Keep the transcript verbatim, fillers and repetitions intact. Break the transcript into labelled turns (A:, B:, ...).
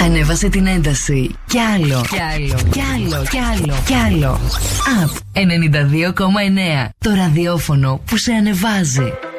A: Ανέβασε την ένταση. Κι άλλο. Κι άλλο. Κι άλλο. Κι άλλο. Κι άλλο. Απ ενενήντα δύο κόμμα εννέα. Το ραδιόφωνο που σε ανεβάζει.